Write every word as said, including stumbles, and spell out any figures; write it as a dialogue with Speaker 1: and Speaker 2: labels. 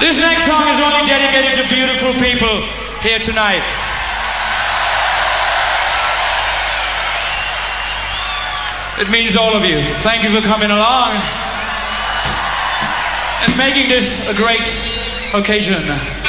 Speaker 1: This next song is only dedicated to beautiful people here tonight. It means all of you. Thank you for coming along and making this a great occasion.